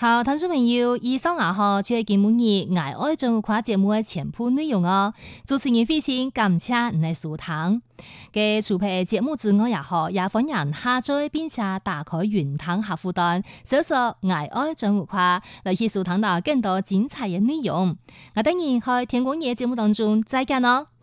好，聽眾朋友，以上就係今日愛愛生活化節目嘅全部內容哦。主持人非常感謝你收聽。嘅除配節目之外也歡迎下載並且打開雲端客戶端，搜索愛愛生活化來去收聽到更多精彩嘅內容。我等你喺天光夜節目當中再見咯。